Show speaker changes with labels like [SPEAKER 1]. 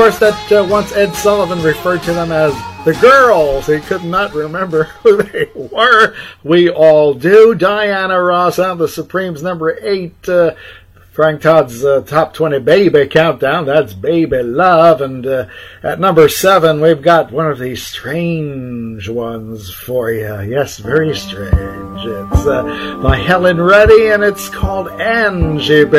[SPEAKER 1] course, that once Ed Sullivan referred to them as the girls. He could not remember who they were. We all do. Diana Ross on the Supremes, number 8. Frank Todd's Top 20 Baby Countdown. That's Baby Love. And at number 7, we've got one of these strange ones for you. Yes, very strange. It's by Helen Reddy, and it's called Angie, baby.